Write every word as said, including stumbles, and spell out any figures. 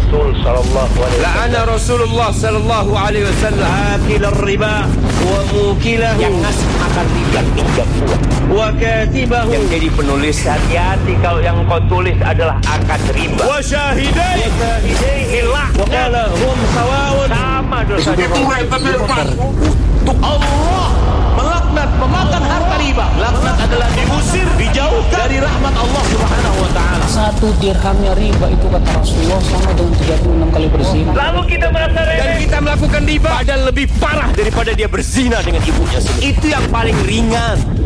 Rasul sallallahu alaihi wasallam. La'ana Rasulullah sallallahu alaihi wasallam akil riba wa mukilahu, yang ngasih makan riba, pinjam uang, wa katibahu, yang jadi penulis. Hati-hati kalau yang kau tulis adalah akad riba. wa syahidai, Wa syahidaihi qala hum sawa'un, sama dosanya. untuk Allah melaknat pemakan harta riba. Laknat adalah diusir, dijauhkan dari rahmat Allah Subhanahu wa taala. Satu dirhamnya riba itu kata Rasulullah sama dengan tiga puluh enam kali berzina. Lalu kita merasa Dan remeh. kita melakukan riba padahal lebih parah daripada dia berzina dengan ibunya sendiri. Itu yang paling ringan.